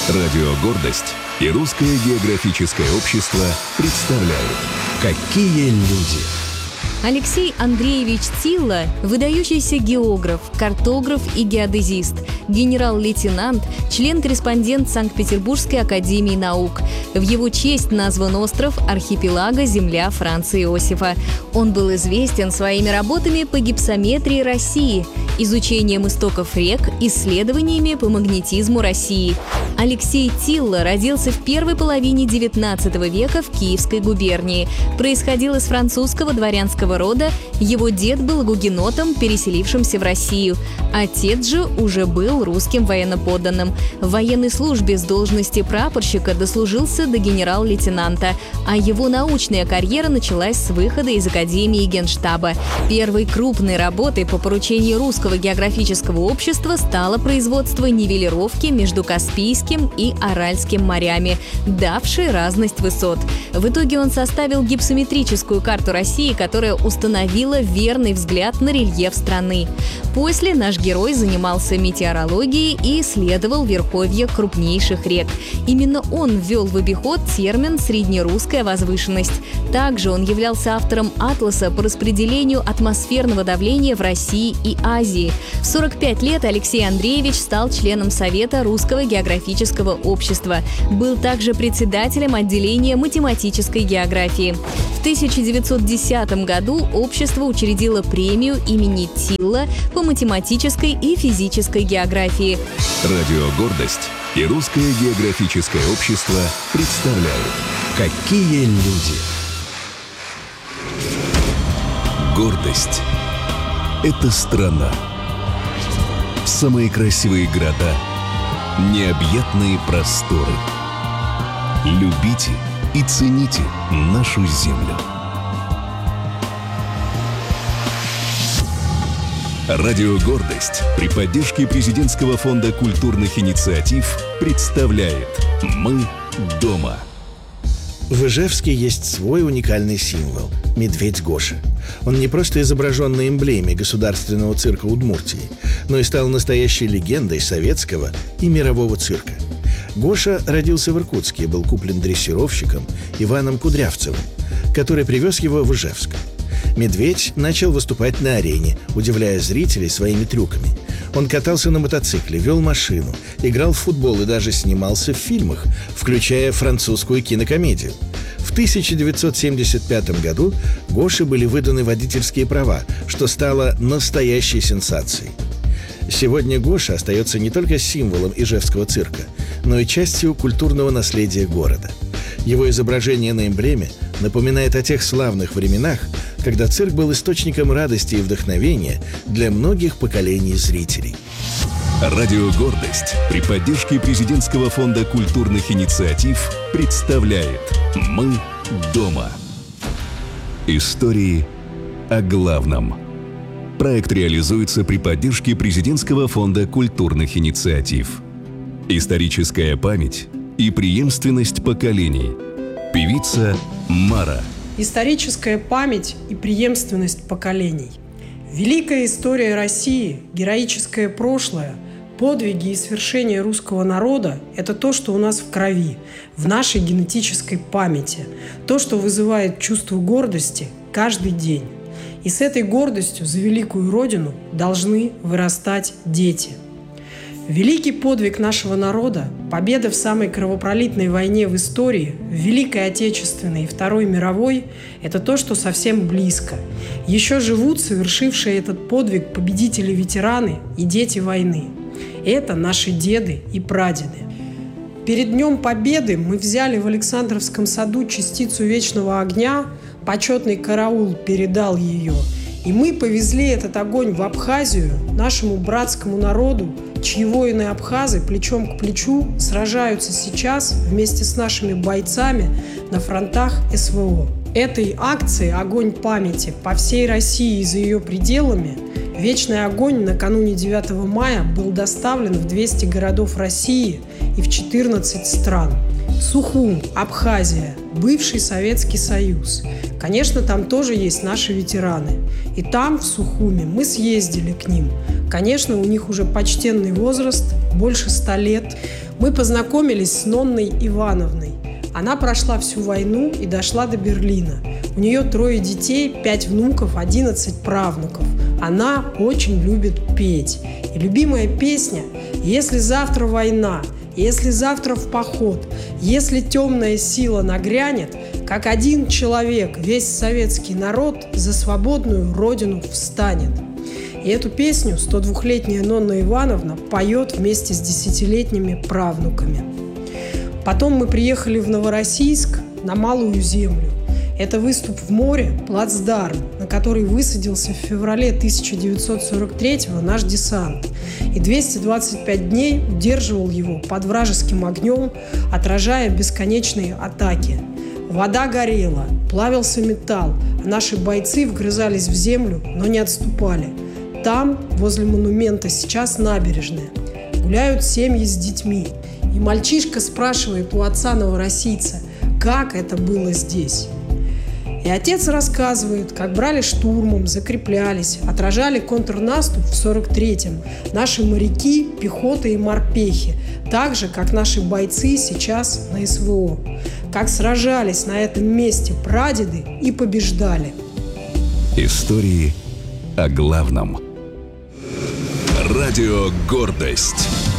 Радио «Гордость» и Русское географическое общество представляют «Какие люди». Алексей Андреевич Тилла – выдающийся географ, картограф и геодезист, генерал-лейтенант, член-корреспондент Санкт-Петербургской академии наук. В его честь назван остров архипелага «Земля Франца Иосифа». Он был известен своими работами по гипсометрии России, изучением истоков рек, исследованиями по магнетизму России. Алексей Тилла родился в первой половине XIX века в Киевской губернии. Происходил из французского дворянского рода, его дед был гугенотом, переселившимся в Россию. Отец же уже был русским военноподданным. В военной службе с должности прапорщика дослужился до генерал-лейтенанта, а его научная карьера началась с выхода из Академии Генштаба. Первой крупной работой по поручению Русского географического общества стало производство нивелировки между Каспийским и Аральским морями, давшей разность высот. В итоге он составил гипсометрическую карту России, которая установила верный взгляд на рельеф страны. После наш герой занимался метеорологией и исследовал верховья крупнейших рек. Именно он ввел в обиход термин «среднерусская возвышенность». Также он являлся автором атласа по распределению атмосферного давления в России и Азии. В 45 лет Алексей Андреевич стал членом Совета Русского географического общества. Был также председателем отделения математической географии. В 1910 году общество учредило премию имени Тилла по математической и физической географии. Радио «Гордость» и Русское географическое общество представляют «Какие люди». Гордость – это страна. Самые красивые города, необъятные просторы. Любите и цените нашу землю. Радио «Гордость» при поддержке Президентского фонда культурных инициатив представляет «Мы дома». В Ижевске есть свой уникальный символ – медведь Гоша. Он не просто изображен на эмблеме Государственного цирка Удмуртии, но и стал настоящей легендой советского и мирового цирка. Гоша родился в Иркутске и был куплен дрессировщиком Иваном Кудрявцевым, который привез его в Ижевск. Медведь начал выступать на арене, удивляя зрителей своими трюками. Он катался на мотоцикле, вел машину, играл в футбол и даже снимался в фильмах, включая французскую кинокомедию. В 1975 году Гоше были выданы водительские права, что стало настоящей сенсацией. Сегодня Гоша остается не только символом ижевского цирка, но и частью культурного наследия города. Его изображение на эмблеме напоминает о тех славных временах, когда цирк был источником радости и вдохновения для многих поколений зрителей. Радио «Гордость» при поддержке Президентского фонда культурных инициатив представляет «Мы дома». Истории о главном. Проект реализуется при поддержке Президентского фонда культурных инициатив. Историческая память и преемственность поколений. Певица Мара. Историческая память и преемственность поколений. Великая история России, героическое прошлое, подвиги и свершения русского народа – это то, что у нас в крови, в нашей генетической памяти, то, что вызывает чувство гордости каждый день. И с этой гордостью за великую Родину должны вырастать дети. Великий подвиг нашего народа, победа в самой кровопролитной войне в истории, в Великой Отечественной и Второй мировой – это то, что совсем близко. Еще живут совершившие этот подвиг победители-ветераны и дети войны. Это наши деды и прадеды. Перед Днем Победы мы взяли в Александровском саду частицу вечного огня, почетный караул передал ее, и мы повезли этот огонь в Абхазию, нашему братскому народу, чьи воины-абхазы плечом к плечу сражаются сейчас вместе с нашими бойцами на фронтах СВО. Этой акции «Огонь памяти» по всей России и за ее пределами вечный огонь накануне 9 мая был доставлен в 200 городов России и в 14 стран. Сухум, Абхазия, бывший Советский Союз. Конечно, там тоже есть наши ветераны. И там, в Сухуми, мы съездили к ним. Конечно, у них уже почтенный возраст, больше 100 лет. Мы познакомились с Нонной Ивановной. Она прошла всю войну и дошла до Берлина. У нее 3 детей, 5 внуков, 11 правнуков. Она очень любит петь. И любимая песня «Если завтра война», «Если завтра в поход», «Если темная сила нагрянет», как один человек, весь советский народ за свободную родину встанет. И эту песню 102-летняя Нонна Ивановна поет вместе с 10-летними правнуками. Потом мы приехали в Новороссийск на Малую Землю. Это выступ в море, плацдарм, на который высадился в феврале 1943-го наш десант. И 225 дней удерживал его под вражеским огнем, отражая бесконечные атаки. Вода горела, плавился металл, а наши бойцы вгрызались в землю, но не отступали. Там, возле монумента, сейчас набережная. Гуляют семьи с детьми. И мальчишка спрашивает у отца новороссийца, как это было здесь. И отец рассказывает, как брали штурмом, закреплялись, отражали контрнаступ в 43-м наши моряки, пехота и морпехи, так же, как наши бойцы сейчас на СВО. Как сражались на этом месте прадеды и побеждали. Истории о главном. Радио «Гордость».